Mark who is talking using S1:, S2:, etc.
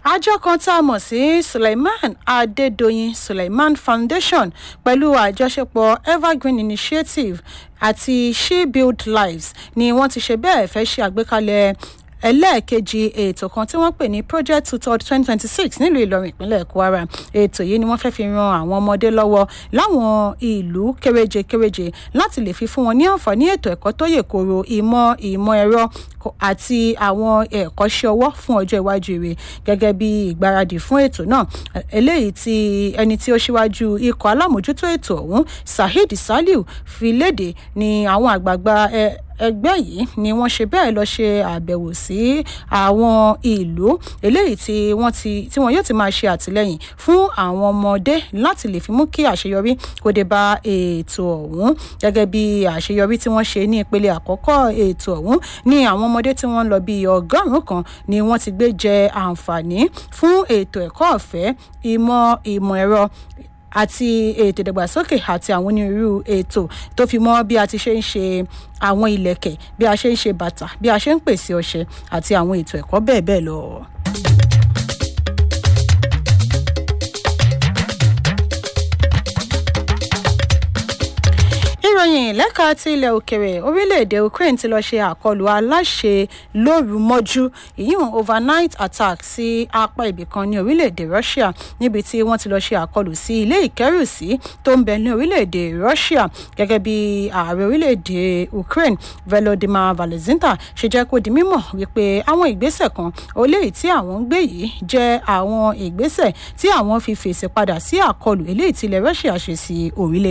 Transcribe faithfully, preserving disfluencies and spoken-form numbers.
S1: àjọ kan tá a mọ̀ sí Suleiman Adédoyin Suleiman Foundation pẹ̀lú àjọṣepọ̀ Evergreen Initiative àti She Build Lives ni wọ́n ti ṣe bẹ́ẹ̀ fẹ́ ṣe àgbékalẹ̀ ẹlẹ́ẹ̀kejì ètò kan tí wọ́n pè ní Project Tutor twenty twenty-six nílùú Ìlọrin ìpínlẹ̀ Kwara. Ètò yìí ni wọ́n fẹ́ fi ran àwọn ọmọdé lọ́wọ́ láwọn ìlú kéréje kéréje láti lè fi fún wọn ní àǹfààní ètò ẹ̀kọ́ tó yè kooro, ìmọ̀ ìmọ̀ ẹ̀rọ àti àwọn ẹ̀kọ́ṣẹ́ ọwọ́ fún ọjọ́ iwájú rẹ̀. Gẹ́gẹ́ bí ìgbáradì fún ètò náà, eléyìí tí ẹni tí ó ṣíwájú ikọ̀ alámòjútó ètò ọ̀hún Saheed Saliu fi léde ni àwọn àgbààgbà ẹgbẹ́ yìí ni wọ́n ṣe bẹ́ẹ̀ lọ ṣe àbẹ̀wò sí àwọn ìlú eléyìí tí wọ́n ti tí wọ́n yóò ti máa ṣe àtìlẹ́yìn fún àwọn ọmọdé láti lè fi mú kí àṣeyọrí kó dé bá ètò ọ̀hún. Gẹ́gẹ́ bí àṣeyọrí tí wọ́n ṣe ní ìpele àkọ́kọ́ ètò ọ̀hún ní àwọn ọmọdé tí wọ́n ń lọ bí ọgọ́rùn-ún kan ni wọ́n ti gbé jẹ àǹfààní fún ètò ẹ̀kọ́ ọ̀fẹ́, ìmọ̀ ìmọ̀ ẹ̀rọ àti ètò ìdàgbàsókè àti àwọn onírúurú ètò tó fi mọ́ bí a ti ṣe ń ṣe àwọn ìlẹ̀kẹ̀, bí a ṣe ń ṣe bàtà, bí a ṣe ń pèsè ọṣẹ àti àwọn ètò ẹ̀kọ́ bẹ́ẹ̀ bẹ́ẹ̀ lọ. ìròyìn lẹ́ka ti ilẹ̀ òkèrè, orílẹ̀-èdè Ukraine ti lọ ṣe àkọlù aláṣẹ lóru mọ́jú ìyún overnight attack sí apá ibìkan ní orílẹ̀-èdè Russia, níbi tí wọ́n ti lọ ṣe àkọlù sí ilé ìkẹ́rùsí tó ń bẹ ní orílẹ̀-èdè Russia. Gẹ́gẹ́ bí ààrẹ orílẹ̀-èdè Ukraine Volodymyr Zelensky ṣe jẹ́ kó di mímọ̀ wípé àwọn ìgbésẹ̀ kan eléyìí tí àwọn ń gbé yìí jẹ́ àwọn ìgbésẹ̀ tí àwọn fi fèsì padà sí àkọlù eléyìí tí ilẹ̀ Russia ṣe sí orílẹ̀